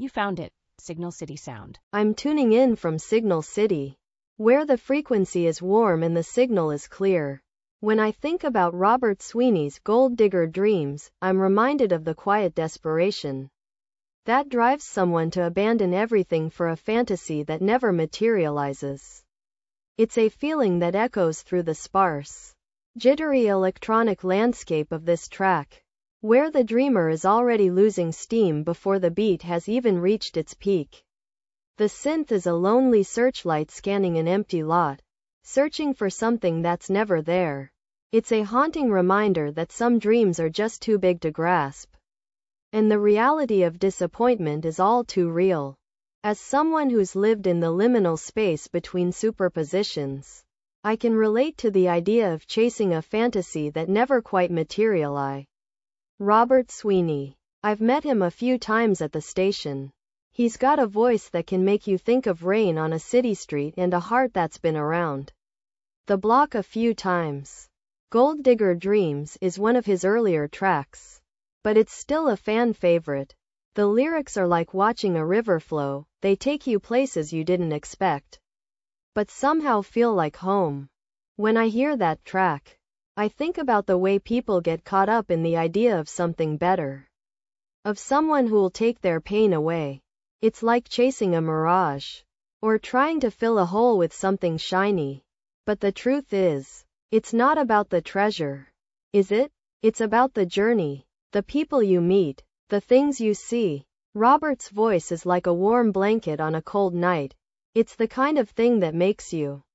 You found it, Signal City Sound. I'm tuning in from Signal City, where the frequency is warm and the signal is clear. When I think about Robert Sweeney's Gold Digger Dreams, I'm reminded of the quiet desperation that drives someone to abandon everything for a fantasy that never materializes. It's a feeling that echoes through the sparse, jittery electronic landscape of this track, where the dreamer is already losing steam before the beat has even reached its peak. The synth is a lonely searchlight scanning an empty lot, searching for something that's never there. It's a haunting reminder that some dreams are just too big to grasp, and the reality of disappointment is all too real. As someone who's lived in the liminal space between superpositions, I can relate to the idea of chasing a fantasy that never quite materialized. Robert Sweeney. I've met him a few times at the station. He's got a voice that can make you think of rain on a city street and a heart that's been around the block a few times. Gold Digger Dreams is one of his earlier tracks, but it's still a fan favorite. The lyrics are like watching a river flow, they take you places you didn't expect, but somehow feel like home. When I hear that track, I think about the way people get caught up in the idea of something better, of someone who'll take their pain away. It's like chasing a mirage, or trying to fill a hole with something shiny. But the truth is, it's not about the treasure, is it? It's about the journey, the people you meet, the things you see. Robert's voice is like a warm blanket on a cold night. It's the kind of thing that makes you